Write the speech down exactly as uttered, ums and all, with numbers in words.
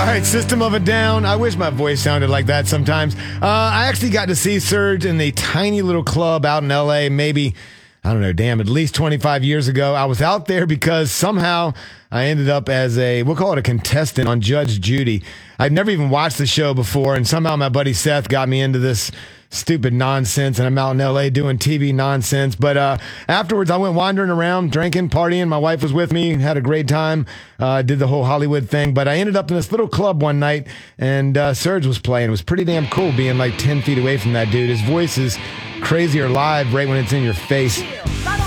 right, System of a Down. I wish my voice sounded like that sometimes. Uh, I actually got to see Surge in a tiny little club out in L A maybe, I don't know, damn, at least twenty-five years ago. I was out there because somehow I ended up as a, we'll call it a contestant on Judge Judy. I'd never even watched the show before, and somehow my buddy Seth got me into this stupid nonsense, and I'm out in L A doing T V nonsense. But uh, afterwards, I went wandering around, drinking, partying. My wife was with me, had a great time, uh, did the whole Hollywood thing. But I ended up in this little club one night, and uh, Surge was playing. It was pretty damn cool being like ten feet away from that dude. His voice is crazier live right when it's in your face.